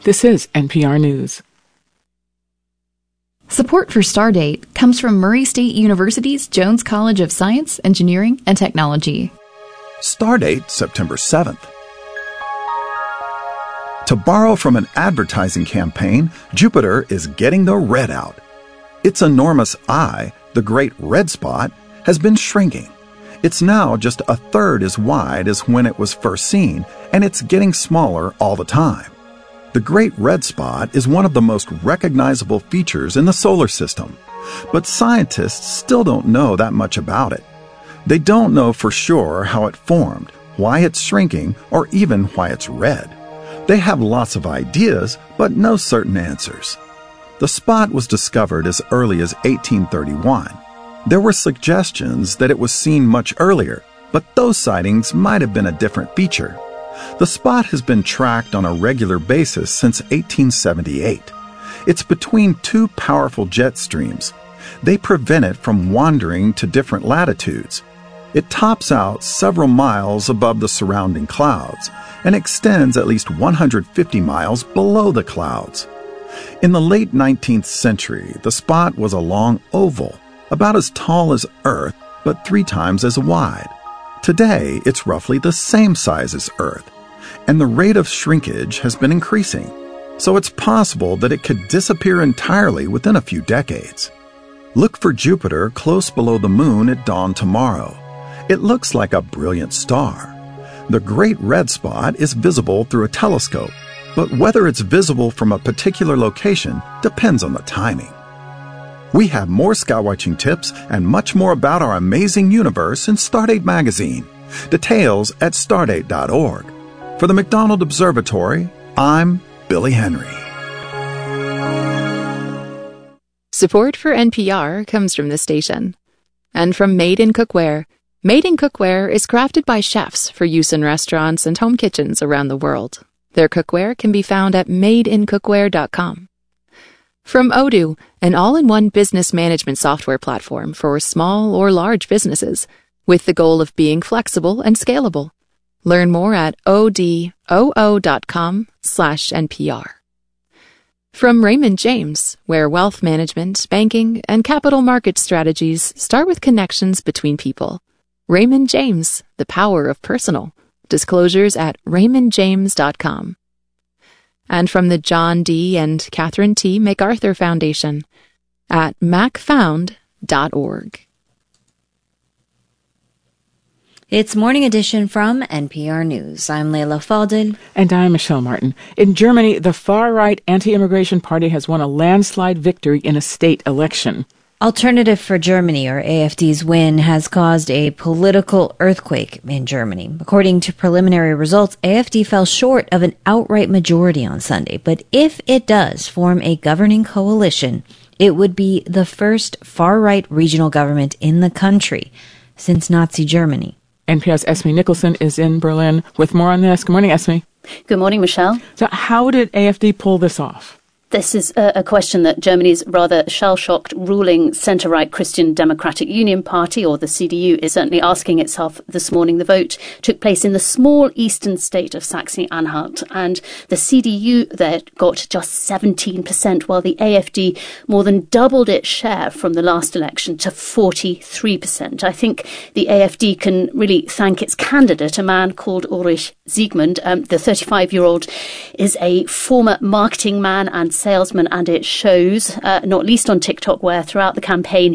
This is NPR News. Support for Stardate comes from Murray State University's Jones College of Science, Engineering, and Technology. Stardate, September 7th. To borrow from an advertising campaign, Jupiter is getting the red out. Its enormous eye, the Great Red Spot, has been shrinking. It's now just a third as wide as when it was first seen, and it's getting smaller all the time. The Great Red Spot is one of the most recognizable features in the solar system, but scientists still don't know that much about it. They don't know for sure how it formed, why it's shrinking, or even why it's red. They have lots of ideas, but no certain answers. The spot was discovered as early as 1831. There were suggestions that it was seen much earlier, but those sightings might have been a different feature. The spot has been tracked on a regular basis since 1878. It's between two powerful jet streams. They prevent it from wandering to different latitudes. It tops out several miles above the surrounding clouds and extends at least 150 miles below the clouds. In the late 19th century, the spot was a long oval, about as tall as Earth, but 3 times as wide. Today, it's roughly the same size as Earth, and the rate of shrinkage has been increasing, so it's possible that it could disappear entirely within a few decades. Look for Jupiter close below the moon at dawn tomorrow. It looks like a brilliant star. The Great Red Spot is visible through a telescope, but whether it's visible from a particular location depends on the timing. We have more skywatching tips and much more about our amazing universe in Stardate magazine. Details at stardate.org. For the McDonald Observatory, I'm Billy Henry. Support for NPR comes from the station. And from Made in Cookware. Made in Cookware is crafted by chefs for use in restaurants and home kitchens around the world. Their cookware can be found at madeincookware.com. From Odoo, an all-in-one business management software platform for small or large businesses, with the goal of being flexible and scalable. Learn more at odoo.com/NPR. From Raymond James, where wealth management, banking, and capital market strategies start with connections between people. Raymond James, the power of personal. Disclosures at raymondjames.com. And from the John D. and Catherine T. MacArthur Foundation at macfound.org. It's Morning Edition from NPR News. I'm Leila Fadel. And I'm Michelle Martin. In Germany, the far-right anti-immigration party has won a landslide victory in a state election. Alternative for Germany, or AfD's win, has caused a political earthquake in Germany. According to preliminary results, AfD fell short of an outright majority on Sunday. But if it does form a governing coalition, it would be the first far-right regional government in the country since Nazi Germany. NPR's Esme Nicholson is in Berlin with more on this. Good morning, Esme. Good morning, Michelle. So how did AfD pull this off? This is a question that Germany's rather shell-shocked ruling centre-right Christian Democratic Union Party, or the CDU, is certainly asking itself this morning. The vote took place in the small eastern state of Saxony-Anhalt, and the CDU there got just 17%, while the AfD more than doubled its share from the last election to 43%. I think the AfD can really thank its candidate, a man called Ulrich Siegmund. The 35-year-old is a former marketing man and salesman, and it shows, not least on TikTok, where throughout the campaign